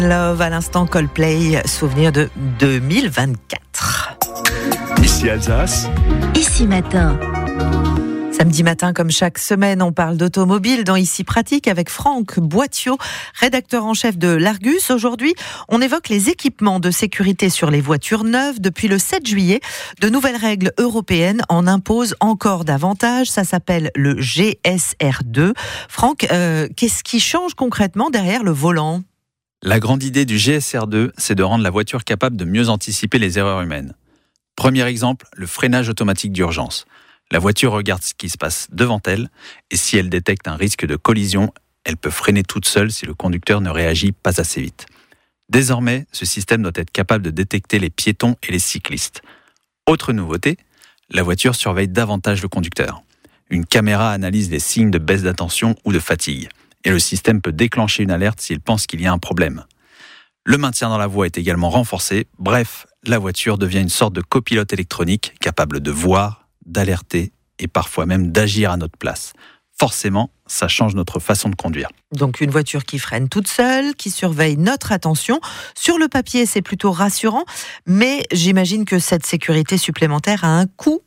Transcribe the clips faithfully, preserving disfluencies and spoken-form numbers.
Love, à l'instant Coldplay, souvenir de deux mille vingt-quatre. Ici Alsace. Ici Matin. Samedi matin, comme chaque semaine, on parle d'automobile dans Ici Pratique avec Franck Boittiot, rédacteur en chef de l'Argus. Aujourd'hui, on évoque les équipements de sécurité sur les voitures neuves. Depuis le sept juillet, de nouvelles règles européennes en imposent encore davantage. Ça s'appelle le G S R deux. Franck, euh, qu'est-ce qui change concrètement derrière le volant ? La grande idée du G S R deux, c'est de rendre la voiture capable de mieux anticiper les erreurs humaines. Premier exemple, le freinage automatique d'urgence. La voiture regarde ce qui se passe devant elle et si elle détecte un risque de collision, elle peut freiner toute seule si le conducteur ne réagit pas assez vite. Désormais, ce système doit être capable de détecter les piétons et les cyclistes. Autre nouveauté, la voiture surveille davantage le conducteur. Une caméra analyse les signes de baisse d'attention ou de fatigue et le système peut déclencher une alerte s'il pense qu'il y a un problème. Le maintien dans la voie est également renforcé. Bref, la voiture devient une sorte de copilote électronique capable de voir, d'alerter et parfois même d'agir à notre place. Forcément, ça change notre façon de conduire. Donc une voiture qui freine toute seule, qui surveille notre attention. Sur le papier, c'est plutôt rassurant, mais j'imagine que cette sécurité supplémentaire a un coût.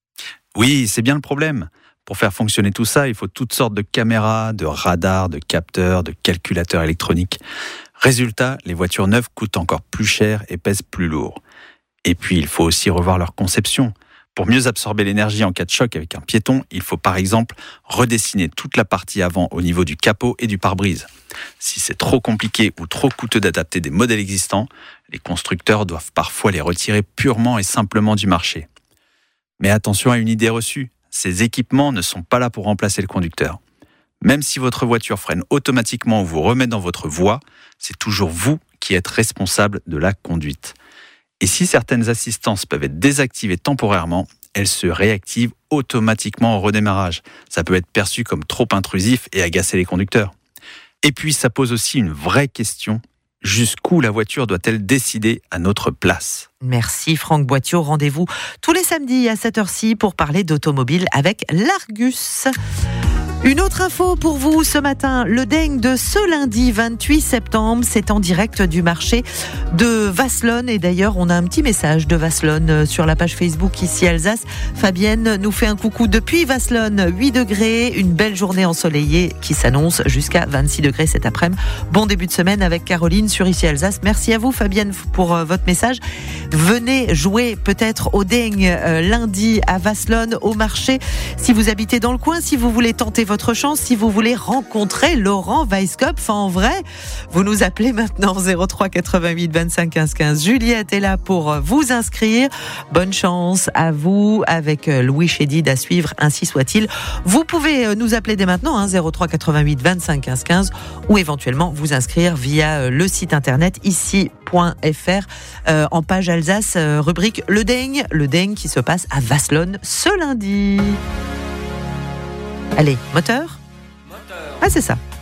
Oui, c'est bien le problème. Pour faire fonctionner tout ça, il faut toutes sortes de caméras, de radars, de capteurs, de calculateurs électroniques. Résultat, les voitures neuves coûtent encore plus cher et pèsent plus lourd. Et puis, il faut aussi revoir leur conception. Pour mieux absorber l'énergie en cas de choc avec un piéton, il faut par exemple redessiner toute la partie avant au niveau du capot et du pare-brise. Si c'est trop compliqué ou trop coûteux d'adapter des modèles existants, les constructeurs doivent parfois les retirer purement et simplement du marché. Mais attention à une idée reçue, ces équipements ne sont pas là pour remplacer le conducteur. Même si votre voiture freine automatiquement ou vous remet dans votre voie, c'est toujours vous qui êtes responsable de la conduite. Et si certaines assistances peuvent être désactivées temporairement, elles se réactivent automatiquement au redémarrage. Ça peut être perçu comme trop intrusif et agacer les conducteurs. Et puis ça pose aussi une vraie question. Jusqu'où la voiture doit-elle décider à notre place ? Merci Franck Boittiot. Rendez-vous tous les samedis à cette heure-ci pour parler d'automobile avec l'Argus. Une autre info pour vous ce matin, le Deng de ce lundi vingt-huit septembre, c'est en direct du marché de Vasselonne et d'ailleurs on a un petit message de Vasselonne sur la page Facebook Ici Alsace. Fabienne nous fait un coucou depuis Vasselonne, huit degrés, une belle journée ensoleillée qui s'annonce jusqu'à vingt-six degrés cet après-midi. Bon début de semaine avec Caroline sur Ici Alsace. Merci à vous Fabienne pour euh, votre message. Venez jouer peut-être au Deng euh, lundi à Vasselonne au marché si vous habitez dans le coin, si vous voulez tenter votre votre chance, si vous voulez rencontrer Laurent Weisskopf en vrai, vous nous appelez maintenant zéro trois quatre-vingt-huit vingt-cinq quinze quinze. Juliette est là pour vous inscrire. Bonne chance à vous avec Louis Chédid à suivre, ainsi soit-il. Vous pouvez nous appeler dès maintenant, hein, zéro trois quatre-vingt-huit vingt-cinq quinze quinze ou éventuellement vous inscrire via le site internet ici point f r euh, en page Alsace, euh, rubrique Le Deng, le Deng qui se passe à Vasselonne ce lundi. Allez, moteur ? Moteur. Ah, c'est ça.